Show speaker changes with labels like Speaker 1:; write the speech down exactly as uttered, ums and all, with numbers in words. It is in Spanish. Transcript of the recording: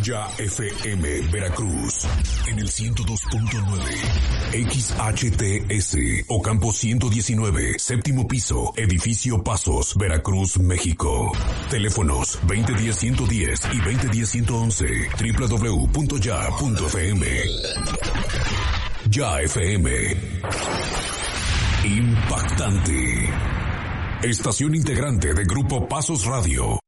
Speaker 1: Ya F M Veracruz en el ciento dos punto nueve, X H T S Ocampo ciento diecinueve, séptimo piso, edificio Pasos, Veracruz, México. Teléfonos veinte diez ciento diez y veinte diez ciento once, doble u doble u doble u punto ya punto f m. Ya F M. Impactante. Estación integrante de Grupo Pasos Radio.